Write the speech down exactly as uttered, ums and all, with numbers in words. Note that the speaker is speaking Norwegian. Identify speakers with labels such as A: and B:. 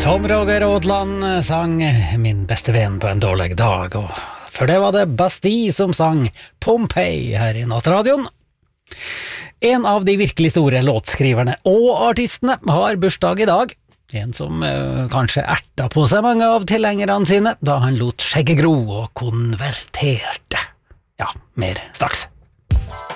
A: Tom Roger Ådland sang Min beste venn på en dårlig dag, og for det var det Bastille som sang Pompeii her i Nattradioen. En av de virkelig store låtskriverne og artistene har bursdag i dag. En som øh, kanskje erta på seg mange av tilhengerne sine da han lot skjegget gro og konverterte. Ja, mer straks.